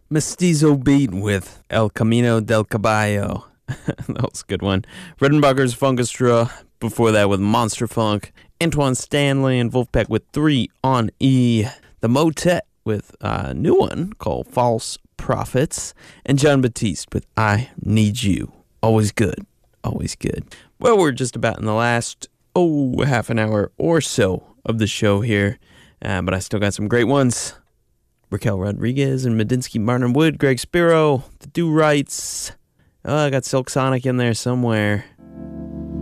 Mestizo Beat with El Camino del Caballo. That was a good one. Redenbacher's Funkestra. Before that with Monster Funk. Antoine Stanley and Wolfpack with 3 on E. The Motet with a new one called False Prophets. And John Batiste with I Need You. Always good. Always good. Well, we're just about in the last, half an hour or so of the show here. But I still got some great ones. Raquel Rodriguez and Medinsky, Martin Wood, Greg Spiro, The Do Rights. I got Silk Sonic in there somewhere.